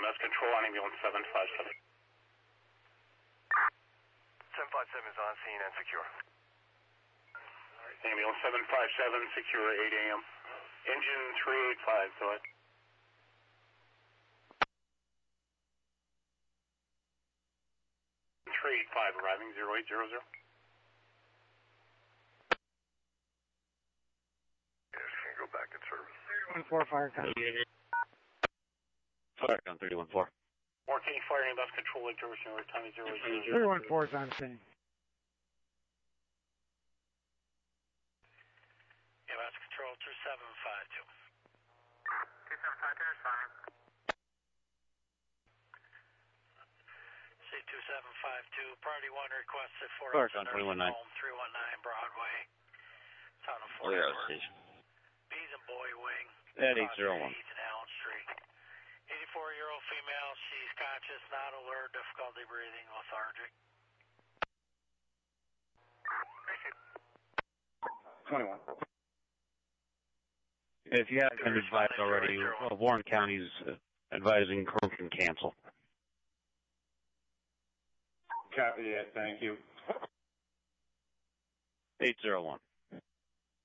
EMS control on ambulance 757. 757 is on scene and secure. Ambulance 757, secure 8 a.m. Engine 385, go ahead. Arriving 0800. Yes, can go back in service. 314 fire count. Fire count 314. Mortini Fire EMS control Lake George, time is 0800. 314 is on scene. EMS control 2752. 2752 is fine. C2752, Priority 1 requested for Fire count 319. home 319 Broadway. Town of Oh, Fort yeah, Worth. station. Bees and Boy Wing. At 801. East and Allen Street. 84-year-old female, she's conscious, not alert, difficulty breathing, lethargic. 21. If you haven't been advised already, Warren County's advising crew can cancel. Copy that, thank you. 801.